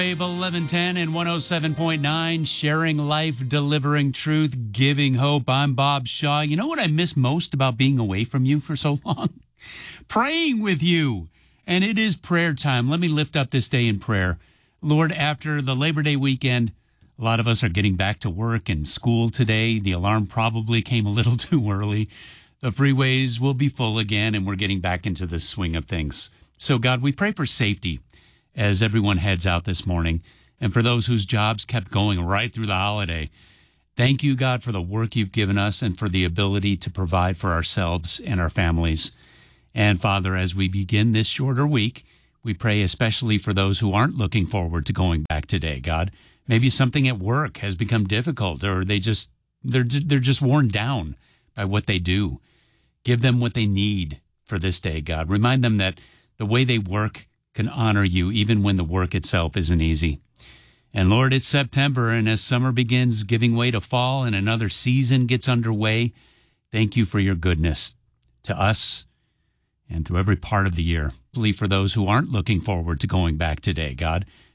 Wave 1110 and 107.9, sharing life, delivering truth, giving hope. I'm Bob Shaw. You know what I miss most about being away from you for so long? Praying with you. And it is prayer time. Let me lift up this day in prayer. Lord, after the Labor Day weekend, a lot of us are getting back to work and school today. The alarm probably came a little too early. The freeways will be full again, and we're getting back into the swing of things. So, God, we pray for safety as everyone heads out this morning, and for those whose jobs kept going right through the holiday. Thank you, God, for the work you've given us and for the ability to provide for ourselves and our families. And, Father, as we begin this shorter week, we pray especially for those who aren't looking forward to going back today, God. Maybe something at work has become difficult, or they're just worn down by what they do. Give them what they need for this day, God. Remind them that the way they work can honor you even when the work itself isn't easy. And Lord, it's September, and as summer begins giving way to fall and another season gets underway, thank you for your goodness to us and through every part of the year. For those who aren't looking forward to going back today, God,